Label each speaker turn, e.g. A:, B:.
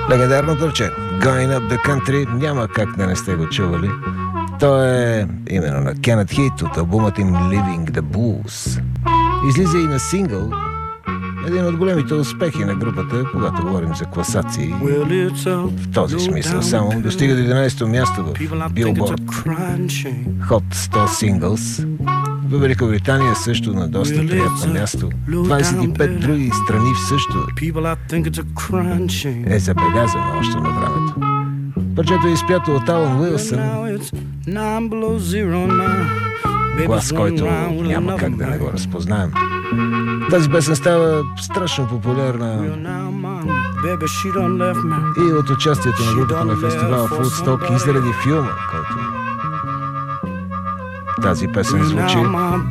A: Легендарно парче Going Up the Country, няма как да не сте го чували. То е именно на Кенет Хит от албумът им Living the Blues. Излиза и на сингъл, един от големите успехи на групата, когато говорим за класации. В този смисъл само достига до 11-то място в Billboard Hot 100 Singles. В Великобритания също на доста приятно място. 25 други страни също е забелязано още на времето. Парчето е изпято от Алън Уилсън, глас, който няма как да не го разпознаем. Тази песен става страшно популярна и от участието на групата на фестивала в Вудсток и заради филма, който тази песен звучи.